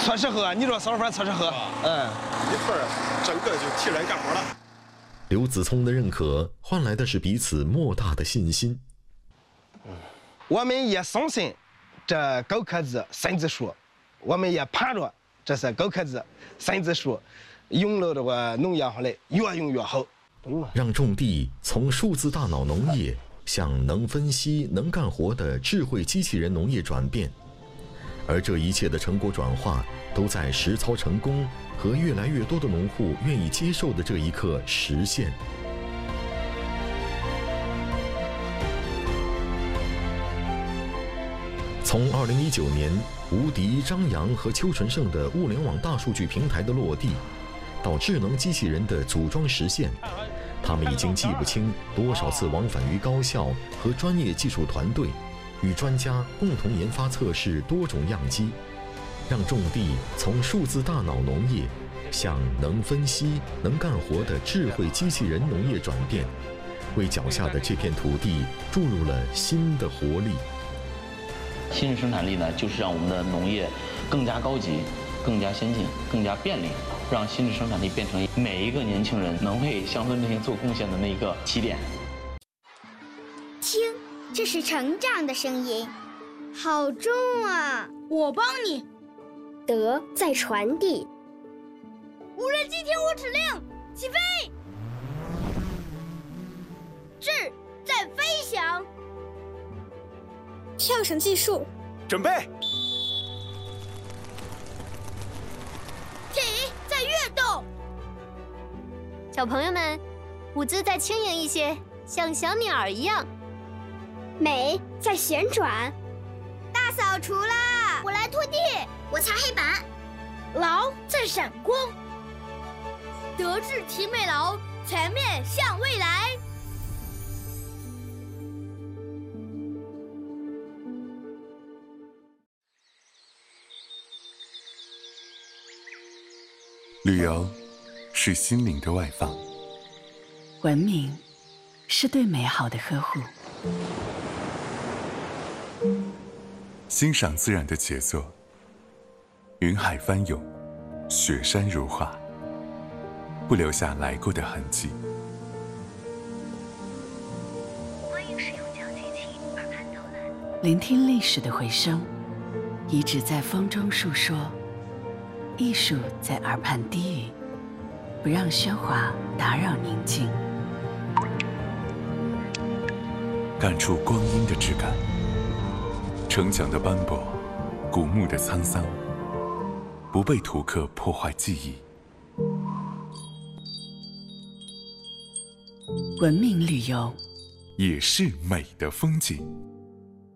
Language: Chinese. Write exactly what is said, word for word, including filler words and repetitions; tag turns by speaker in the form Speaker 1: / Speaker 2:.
Speaker 1: 确实喝，你这烧饭确实喝，嗯，
Speaker 2: 一份儿整个就提来干活了。
Speaker 3: 刘子聪的认可换来的是彼此莫大的信心。
Speaker 1: 我们也相信这高科技新技术，我们也盼着这些高科技新技术用了这个农业上来越用越好。
Speaker 3: 让种地从数字大脑农业向能分析、能干活的智慧机器人农业转变，而这一切的成果转化，都在实操成功和越来越多的农户愿意接受的这一刻实现。从二零一九年吴迪、张扬和邱纯胜的物联网大数据平台的落地，到智能机器人的组装实现，他们已经记不清多少次往返于高校和专业技术团队，与专家共同研发测试多种样机，让种地从数字大脑农业向能分析、能干活的智慧机器人农业转变，为脚下的这片土地注入了新的活力。
Speaker 4: 新式生产力呢，就是让我们的农业更加高级、更加先进、更加便利，让新式生产力变成每一个年轻人能为乡村振兴做贡献的那一个起点。
Speaker 5: 听，这是成长的声音，好重啊！
Speaker 6: 我帮你。
Speaker 5: 德在传递。
Speaker 6: 无人机听我指令，起飞。智在飞翔。
Speaker 7: 跳绳技术，
Speaker 2: 准备。
Speaker 6: 体在跃动。
Speaker 8: 小朋友们，舞姿再轻盈一些，像小鸟一样。
Speaker 5: 美在旋转。
Speaker 6: 大扫除啦！我来拖地，
Speaker 5: 我擦黑板。
Speaker 6: 劳在闪光。德智体美劳，全面向未来。
Speaker 9: 旅游是心灵的外放，
Speaker 10: 文明是对美好的呵护，
Speaker 9: 欣赏自然的杰作，云海翻涌，雪山如画，不留下来过的痕迹。
Speaker 11: 欢迎使用讲解器耳畔导览，
Speaker 10: 聆听历史的回声，遗址在风中述说，艺术在耳畔低语，不让喧哗打扰宁静。
Speaker 9: 感触光阴的质感，城墙的斑驳，古墓的沧桑，不被图刻破坏记忆。
Speaker 10: 文明旅游，
Speaker 9: 也是美的风景。